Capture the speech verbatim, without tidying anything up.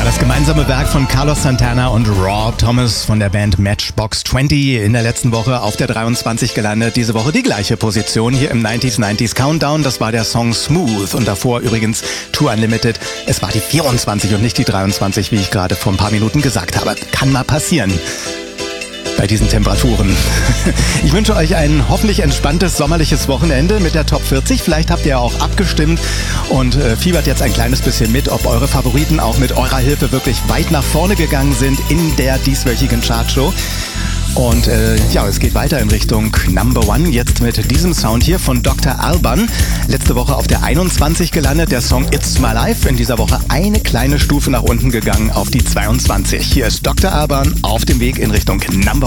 das gemeinsame Werk von Carlos Santana und Rob Thomas von der Band Matchbox zwanzig in der letzten Woche auf der dreiundzwanzig gelandet. Diese Woche die gleiche Position hier im neunziger neunziger Countdown. Das war der Song Smooth und davor übrigens Tour Unlimited. Es war die vierundzwanzig und nicht die dreiundzwanzig, wie ich gerade vor ein paar Minuten gesagt habe. Kann mal passieren bei diesen Temperaturen. Ich wünsche euch ein hoffentlich entspanntes sommerliches Wochenende mit der Top vierzig. Vielleicht habt ihr auch abgestimmt und äh, fiebert jetzt ein kleines bisschen mit, ob eure Favoriten auch mit eurer Hilfe wirklich weit nach vorne gegangen sind in der dieswöchigen Chartshow. Und äh, ja, es geht weiter in Richtung Number One, jetzt mit diesem Sound hier von Doktor Alban. Letzte Woche auf der einundzwanzig gelandet, der Song It's My Life. In dieser Woche eine kleine Stufe nach unten gegangen auf die zweiundzwanzig. Hier ist Doktor Alban auf dem Weg in Richtung Number One.